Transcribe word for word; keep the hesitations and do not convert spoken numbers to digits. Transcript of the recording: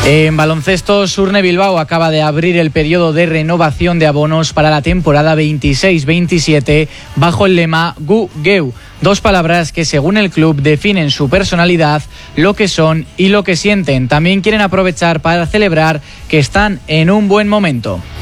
En baloncesto, Surne Bilbao acaba de abrir el periodo de renovación de abonos para la temporada veintiséis veintisiete bajo el lema Gu Geu, dos palabras que según el club definen su personalidad, lo que son y lo que sienten. También quieren aprovechar para celebrar que están en un buen momento.